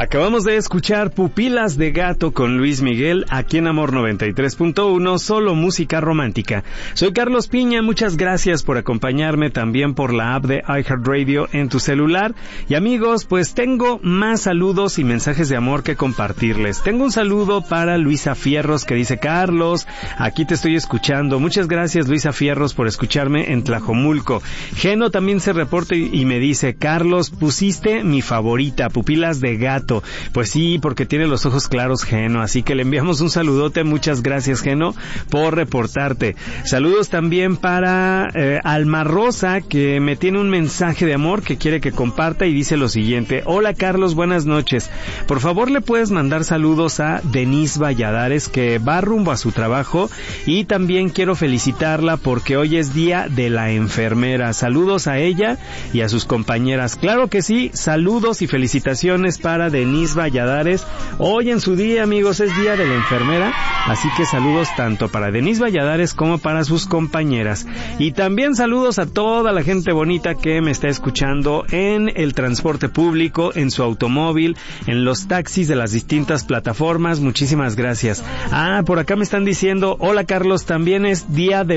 Acabamos de escuchar Pupilas de Gato con Luis Miguel, aquí en Amor 93.1, solo música romántica. Soy Carlos Piña, muchas gracias por acompañarme también por la app de iHeartRadio en tu celular. Y amigos, pues tengo más saludos y mensajes de amor que compartirles. Tengo un saludo para Luisa Fierros que dice: Carlos, aquí te estoy escuchando. Muchas gracias, Luisa Fierros, por escucharme en Tlajomulco. Geno también se reporta y me dice: Carlos, pusiste mi favorita, Pupilas de Gato. Pues sí, porque tiene los ojos claros Geno, así que le enviamos un saludote. Muchas gracias, Geno, por reportarte. Saludos también para Alma Rosa, que me tiene un mensaje de amor que quiere que comparta y dice lo siguiente: hola Carlos, buenas noches. Por favor, le puedes mandar saludos a Denise Valladares, que va rumbo a su trabajo, y también quiero felicitarla porque hoy es día de la enfermera. Saludos a ella y a sus compañeras. Claro que sí, saludos y felicitaciones para Denise Valladares. Hoy en su día, amigos, es día de la enfermera, así que saludos tanto para Denise Valladares como para sus compañeras. Y también saludos a toda la gente bonita que me está escuchando en el transporte público, en su automóvil, en los taxis de las distintas plataformas. Muchísimas gracias. Por acá me están diciendo: hola Carlos, también es día de